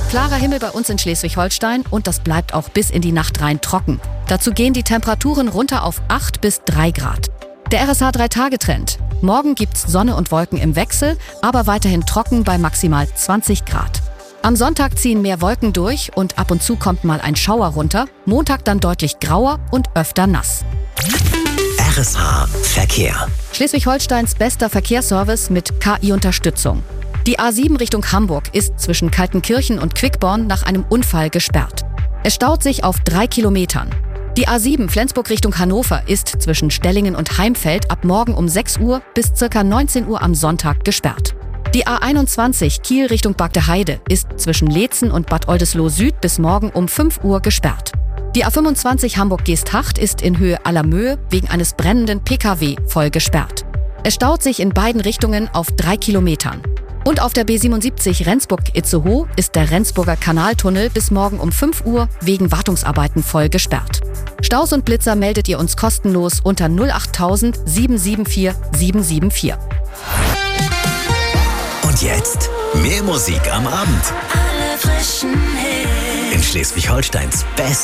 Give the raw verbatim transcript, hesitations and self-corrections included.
Klarer Himmel bei uns in Schleswig-Holstein und das bleibt auch bis in die Nacht rein trocken. Dazu gehen die Temperaturen runter auf acht bis drei Grad. Der R S H drei Tage Trend. Morgen gibt's Sonne und Wolken im Wechsel, aber weiterhin trocken bei maximal zwanzig Grad. Am Sonntag ziehen mehr Wolken durch und ab und zu kommt mal ein Schauer runter. Montag dann deutlich grauer und öfter nass. R S H Verkehr. Schleswig-Holsteins bester Verkehrsservice mit K I-Unterstützung. Die A sieben Richtung Hamburg ist zwischen Kaltenkirchen und Quickborn nach einem Unfall gesperrt. Es staut sich auf drei Kilometern. Die A sieben Flensburg Richtung Hannover ist zwischen Stellingen und Heimfeld ab morgen um sechs Uhr bis ca. neunzehn Uhr am Sonntag gesperrt. Die A einundzwanzig Kiel Richtung Bagdeheide ist zwischen Leetzen und Bad Oldesloe Süd bis morgen um fünf Uhr gesperrt. Die A fünfundzwanzig Hamburg-Geesthacht ist in Höhe Allermöhe wegen eines brennenden P K W voll gesperrt. Es staut sich in beiden Richtungen auf drei Kilometern. Und auf der B siebenundsiebzig Rendsburg-Itzehoe ist der Rendsburger Kanaltunnel bis morgen um fünf Uhr wegen Wartungsarbeiten voll gesperrt. Staus und Blitzer meldet ihr uns kostenlos unter null acht null null sieben sieben vier sieben sieben vier. Und jetzt mehr Musik am Abend. Alle frischen Hits. In Schleswig-Holsteins Best